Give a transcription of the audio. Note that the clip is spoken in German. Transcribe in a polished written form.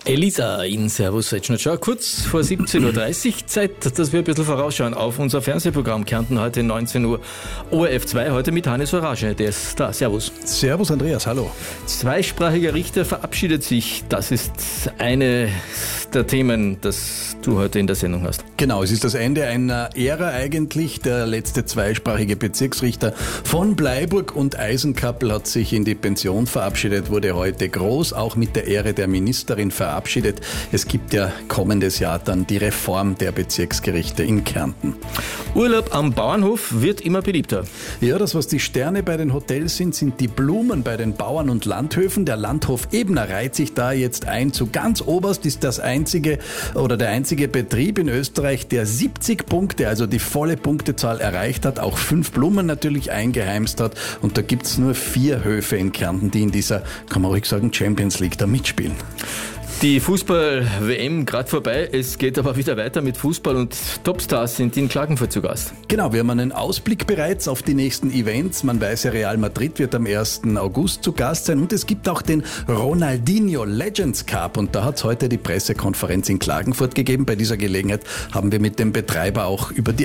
Elisa in Servus Retschnitschau, kurz vor 17.30 Uhr, Zeit, dass wir ein bisschen vorausschauen auf unser Fernsehprogramm Kärnten heute 19 Uhr, ORF 2, heute mit Hannes Orage, der ist da, Servus. Servus Andreas, hallo. Zweisprachiger Richter verabschiedet sich, das ist eine der Themen, das du heute in der Sendung hast. Genau, es ist das Ende einer Ära eigentlich. Der letzte zweisprachige Bezirksrichter von Bleiburg und Eisenkappel hat sich in die Pension verabschiedet, wurde heute groß, auch mit der Ehre der Ministerin verabschiedet. Es gibt ja kommendes Jahr dann die Reform der Bezirksgerichte in Kärnten. Urlaub am Bauernhof wird immer beliebter. Ja, das, was die Sterne bei den Hotels sind, sind die Blumen bei den Bauern- und Landhöfen. Der Landhof Ebner reiht sich da jetzt ein. Zu ganz oberst ist der einzige Betrieb in Österreich, der 70 Punkte, also die volle Punktezahl erreicht hat, auch 5 Blumen natürlich eingeheimst hat. Und da gibt's nur 4 Höfe in Kärnten, die in dieser, kann man ruhig sagen, Champions League da mitspielen. Die Fußball-WM gerade vorbei, es geht aber wieder weiter mit Fußball und Topstars sind in Klagenfurt zu Gast. Genau, wir haben einen Ausblick bereits auf die nächsten Events. Man weiß ja, Real Madrid wird am 1. August zu Gast sein und es gibt auch den Ronaldinho Legends Cup und da hat es heute die Pressekonferenz in Klagenfurt gegeben. Bei dieser Gelegenheit haben wir mit dem Betreiber auch über die